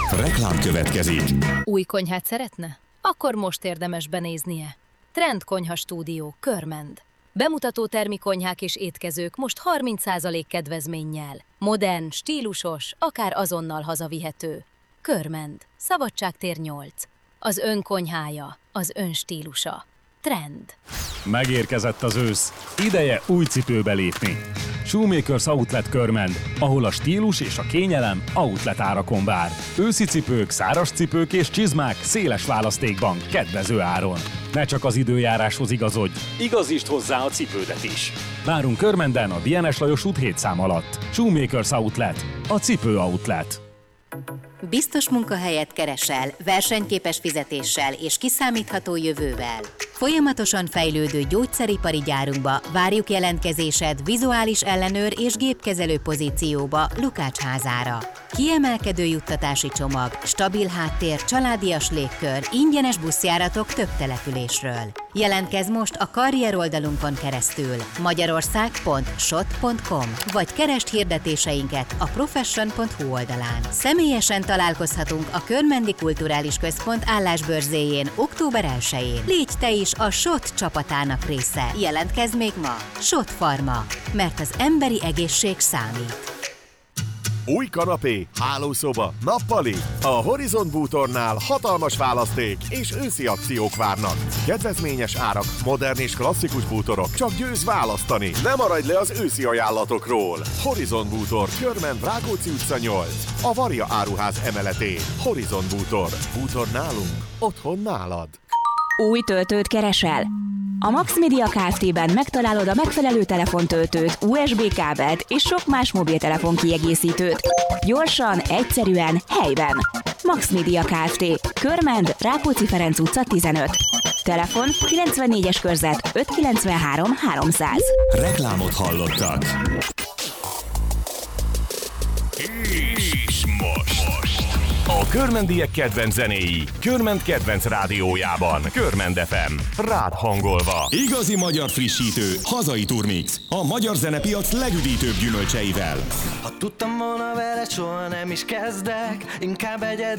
Reklám következik. Új konyhát szeretne? Akkor most érdemes benéznie. Trend Konyha Stúdió, Körmend. Bemutató termikonyhák és étkezők most 30% kedvezménnyel. Modern, stílusos, akár azonnal hazavihető. Körmend. Szabadságtér 8. Az ön konyhája, az ön stílusa. Trend. Megérkezett az ősz. Ideje új cipőbe lépni. Shoemakers Outlet Körmend, ahol a stílus és a kényelem outlet árakon vár. Őszi cipők, száraz cipők és csizmák széles választékban, kedvező áron. Ne csak az időjáráshoz igazodj, igazítsd hozzá a cipődet is. Várunk Körmenden a DNS Lajos út 7 szám alatt. Shoemakers Outlet, a cipő outlet. Biztos munkahelyet keresel, versenyképes fizetéssel és kiszámítható jövővel. Folyamatosan fejlődő gyógyszeripari gyárunkba várjuk jelentkezésed vizuális ellenőr és gépkezelő pozícióba Lukács házára. Kiemelkedő juttatási csomag, stabil háttér, családias légkör, ingyenes buszjáratok több településről. Jelentkezz most a karrier oldalunkon keresztül magyarország.shot.com vagy keresd hirdetéseinket a profession.hu oldalán. Személyesen találkozhatunk a Körmendi Kulturális Központ állásbörzéjén október 1-én. Légy te is a SHOT csapatának része. Jelentkezz még ma! SHOT Pharma, mert az emberi egészség számít. Új kanapé, hálószoba, nappali. A Horizont bútornál hatalmas választék és őszi akciók várnak. Kedvezményes árak, modern és klasszikus bútorok, csak győz választani. Ne maradj le az őszi ajánlatokról. Horizont bútor, Körmend, Rákóczi utca 8. A Varia áruház emeletén. Horizont bútor. Bútor nálunk, otthon nálad. Új töltőt keresel? A Max Media Kft-ben megtalálod a megfelelő telefontöltőt, USB kábelt és sok más mobiltelefon kiegészítőt. Gyorsan, egyszerűen, helyben. Max Media Kft. Körmend, Rákóczi Ferenc utca 15. Telefon 94-es körzet 593 300. Reklámot hallottak. És most a körmendiek kedvenc zenéi, Körmend kedvenc rádiójában. Körmend FM, rád hangolva. Igazi magyar frissítő, hazai turmix. A magyar zenepiac legüdítőbb gyümölcseivel. Ha tudtam volna vele, soha nem is kezdek, inkább egyedül.